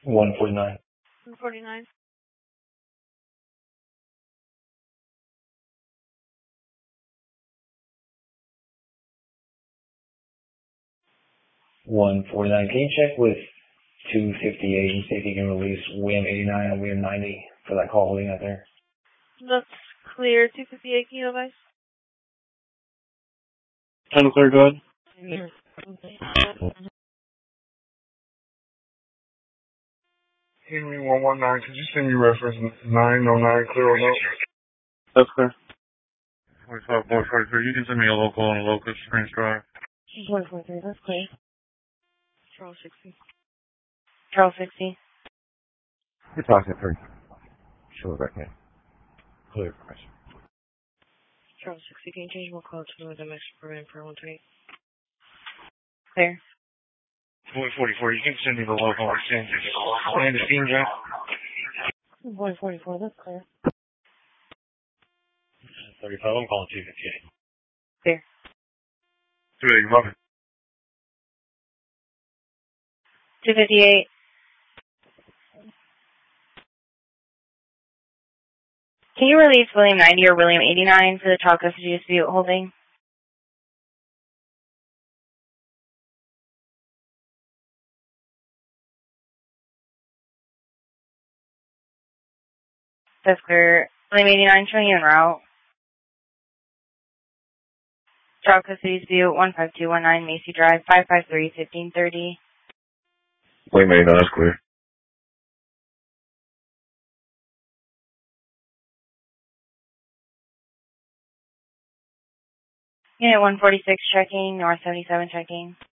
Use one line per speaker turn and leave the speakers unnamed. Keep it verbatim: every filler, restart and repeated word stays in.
one forty-nine.
one forty-nine.
one forty-nine. Can you check with two fifty-eight and see if you can release William eighty-nine and William ninety for that call holding out there?
That's clear. two fifty-eight, can you advise?
Time clear, go ahead.
Henry one one nine, could you send me reference nine oh nine clear or no?
That's clear.
forty-five, four forty-three, you can send me a local and a locus, Springs Drive.
four forty-three, that's clear. Charles sixty.
Charles sixty.
You're talking at three. Sure, back in. Clear information.
Charles sixty, can you change my call to the next program for one twenty?
Clear.
one forty-four, you can send me the local exchange. And the steam job.
one forty-four, that's clear.
thirty-five, I'm calling two fifty-eight.
Clear.
two eighty, love it.
two fifty-eight. Can you release William ninety or William eighty-nine for the child custody dispute holding? That's clear. William eighty-nine showing you en route. Child custody dispute one five two one nine Macy Drive, five five three, fifteen thirty.
William eighty-nine, that's clear.
Unit one forty-six checking, North seventy-seven checking.